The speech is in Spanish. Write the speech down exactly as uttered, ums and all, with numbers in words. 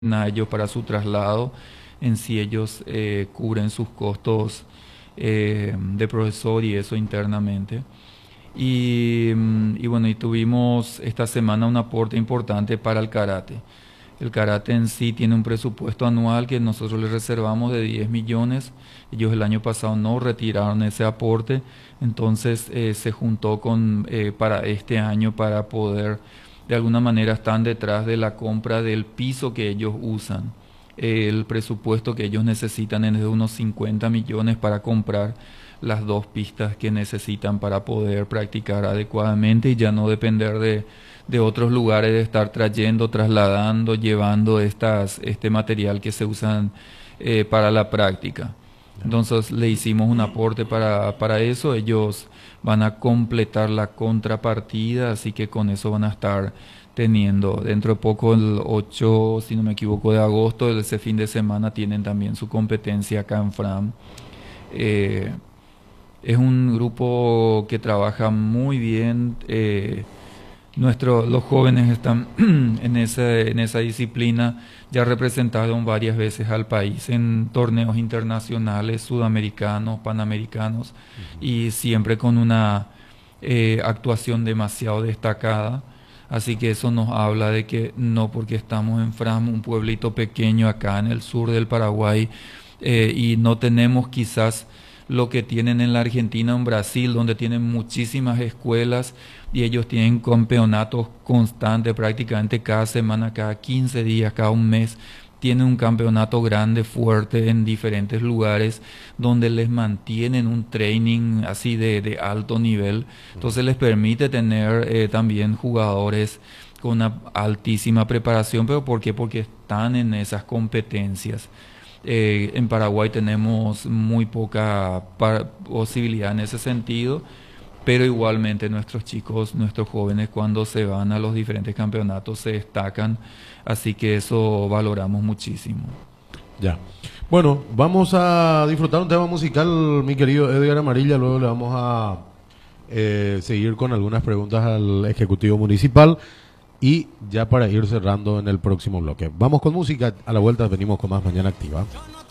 a ellos para su traslado. En sí ellos eh, cubren sus costos eh, de profesor y eso internamente. Y, mm, y bueno, y tuvimos esta semana un aporte importante para el karate. El karate en sí tiene un presupuesto anual que nosotros le reservamos de diez millones. Ellos el año pasado no retiraron ese aporte, entonces eh, se juntó con eh, para este año para poder, de alguna manera están detrás de la compra del piso que ellos usan. Eh, el presupuesto que ellos necesitan es de unos cincuenta millones para comprar las dos pistas que necesitan para poder practicar adecuadamente y ya no depender de, de otros lugares, de estar trayendo, trasladando, llevando estas, este material que se usan eh, para la práctica. Entonces le hicimos un aporte para, para eso, ellos van a completar la contrapartida, así que con eso van a estar teniendo dentro de poco, el ocho, si no me equivoco, de agosto, ese fin de semana tienen también su competencia acá en Fram. Eh, es un grupo que trabaja muy bien. Eh, nuestro, los jóvenes están en, ese, en esa disciplina, ya representaron varias veces al país en torneos internacionales, sudamericanos, panamericanos, Ujú. y siempre con una eh, actuación demasiado destacada. Así que eso nos habla de que no porque estamos en Fram, un pueblito pequeño acá en el sur del Paraguay, eh, y no tenemos quizás lo que tienen en la Argentina o en Brasil, donde tienen muchísimas escuelas y ellos tienen campeonatos constantes, prácticamente cada semana, cada quince días, cada un mes. Tienen un campeonato grande, fuerte en diferentes lugares donde les mantienen un training así de, de alto nivel. Entonces les permite tener eh, también jugadores con una altísima preparación. ¿Pero por qué? Porque están en esas competencias. Eh, en Paraguay tenemos muy poca posibilidad en ese sentido, pero igualmente nuestros chicos, nuestros jóvenes cuando se van a los diferentes campeonatos se destacan, así que eso valoramos muchísimo. Ya. Bueno, vamos a disfrutar un tema musical, mi querido Edgar Amarilla, luego le vamos a eh, seguir con algunas preguntas al Ejecutivo Municipal y ya para ir cerrando en el próximo bloque. Vamos con música, a la vuelta venimos con más Mañana Activa.